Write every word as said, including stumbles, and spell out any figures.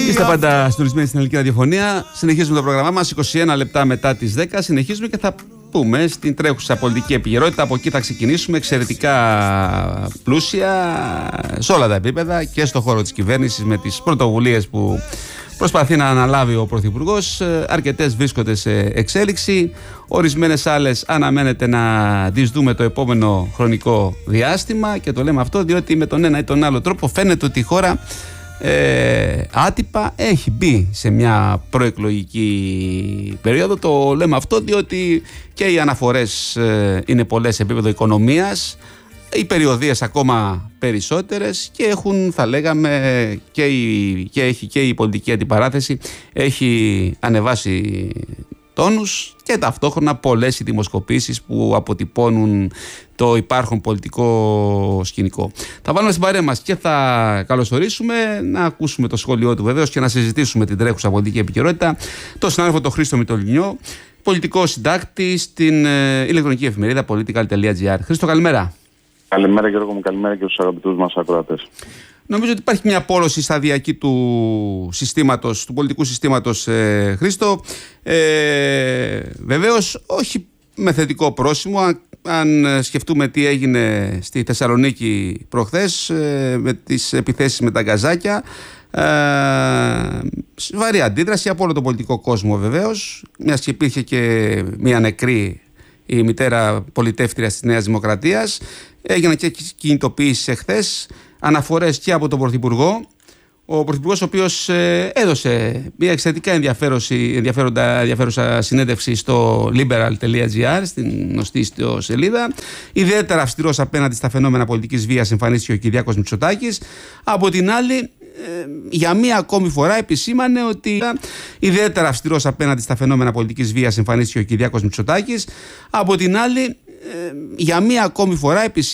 Είστε πάντα συντονισμένοι στην Ελληνική Ραδιοφωνία. Συνεχίζουμε το πρόγραμμά μας είκοσι ένα λεπτά μετά τις δέκα. Συνεχίζουμε και θα πούμε στην τρέχουσα πολιτική επικαιρότητα. Από εκεί θα ξεκινήσουμε, εξαιρετικά πλούσια σε όλα τα επίπεδα και στον χώρο της κυβέρνησης, με τις πρωτοβουλίες που προσπαθεί να αναλάβει ο Πρωθυπουργός. Αρκετές βρίσκονται σε εξέλιξη. Ορισμένες άλλες αναμένεται να τις δούμε το επόμενο χρονικό διάστημα. Και το λέμε αυτό διότι με τον ένα ή τον άλλο τρόπο φαίνεται ότι η χώρα ε, άτυπα έχει μπει σε μια προεκλογική περίοδο. Το λέμε αυτό διότι και οι αναφορές ε, είναι πολλές σε επίπεδο οικονομίας, οι περιοδίες ακόμα περισσότερες και έχουν, θα λέγαμε, και, η, και έχει και η πολιτική αντιπαράθεση έχει ανεβάσει τόνους και ταυτόχρονα πολλές οι δημοσκοπήσεις που αποτυπώνουν το υπάρχον πολιτικό σκηνικό. Θα βάλουμε στην παρέα μας και θα καλωσορίσουμε, να ακούσουμε το σχόλιο του βεβαίως και να συζητήσουμε την τρέχουσα πολιτική επικαιρότητα, τον συνάδελφο τον Χρήστο Μητρολινιό, πολιτικό συντάκτη στην ε, ηλεκτρονική εφημερίδα political τελεία gr. Χρήστο, καλημέρα. Καλημέρα Γιώργο μου, καλημέρα και στους αγαπητούς μας ακροατές. Νομίζω ότι υπάρχει μια πόλωση σταδιακή του συστήματος, του πολιτικού συστήματος, ε, Χρήστο. Ε, βεβαίως όχι με θετικό πρόσημο, αν, αν σκεφτούμε τι έγινε στη Θεσσαλονίκη προχθές ε, με τις επιθέσεις με τα γκαζάκια. Ε, βαρύ αντίδραση από όλο τον πολιτικό κόσμο βεβαίως, μιας και υπήρχε και μια νεκρή, η μητέρα πολιτεύτρια της Νέας Δημοκρατίας. Έγιναν και κινητοποιήσεις εχθές, αναφορές και από τον Πρωθυπουργό. Ο Πρωθυπουργός, ο οποίος ε, έδωσε μια εξαιρετικά ενδιαφέρουσα συνέντευξη στο liberal τελεία gr, στην γνωστή σελίδα. Ιδιαίτερα αυστηρός απέναντι στα φαινόμενα πολιτικής βίας εμφανίστηκε ο Κυριάκος Μητσοτάκης. Από την άλλη, ε, για μία ακόμη φορά επισήμανε ότι ιδιαίτερα αυστηρός απέναντι στα φαινόμενα πολιτικής βίας εμφανίστηκε ο Κυριάκος Μητσοτάκης. Από την άλλη, ε, για μία ακόμη φορά επισήμανε